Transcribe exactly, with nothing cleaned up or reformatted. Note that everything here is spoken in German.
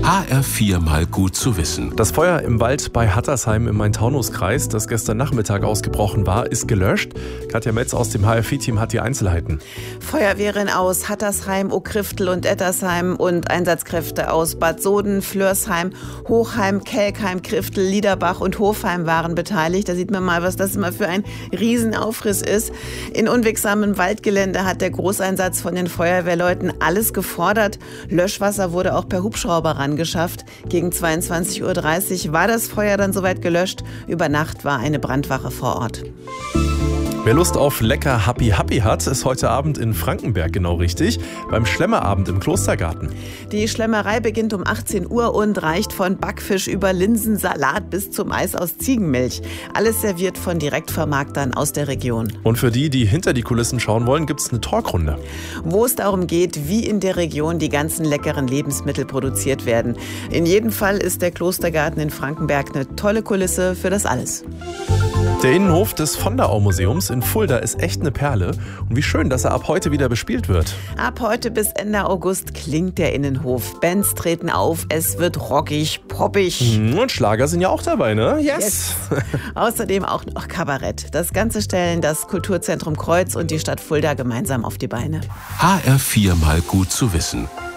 H R vier mal gut zu wissen. Das Feuer im Wald bei Hattersheim im Main-Taunus-Kreis, das gestern Nachmittag ausgebrochen war, ist gelöscht. Katja Metz aus dem H R vier Team hat die Einzelheiten. Feuerwehren aus Hattersheim, Okriftel und Ettersheim und Einsatzkräfte aus Bad Soden, Flörsheim, Hochheim, Kelkheim, Kriftel, Liederbach und Hofheim waren beteiligt. Da sieht man mal, was das immer für ein Riesenaufriss ist. In unwegsamem Waldgelände hat der Großeinsatz von den Feuerwehrleuten alles gefordert. Löschwasser wurde auch per Hubschrauber rangeschafft. Gegen zweiundzwanzig Uhr dreißig war das Feuer dann soweit gelöscht. Über Nacht war eine Brandwache vor Ort. Wer Lust auf lecker Happy Happy hat, ist heute Abend in Frankenberg genau richtig, beim Schlemmerabend im Klostergarten. Die Schlemmerei beginnt um achtzehn Uhr und reicht von Backfisch über Linsensalat bis zum Eis aus Ziegenmilch. Alles serviert von Direktvermarktern aus der Region. Und für die, die hinter die Kulissen schauen wollen, gibt es eine Talkrunde. Wo es darum geht, wie in der Region die ganzen leckeren Lebensmittel produziert werden. In jedem Fall ist der Klostergarten in Frankenberg eine tolle Kulisse für das alles. Der Innenhof des Von der Au Museums in Fulda ist echt eine Perle. Und wie schön, dass er ab heute wieder bespielt wird. Ab heute bis Ende August klingt der Innenhof. Bands treten auf, es wird rockig, poppig. Und Schlager sind ja auch dabei, ne? Yes! yes. Außerdem auch noch Kabarett. Das Ganze stellen das Kulturzentrum Kreuz und die Stadt Fulda gemeinsam auf die Beine. H R vier mal gut zu wissen.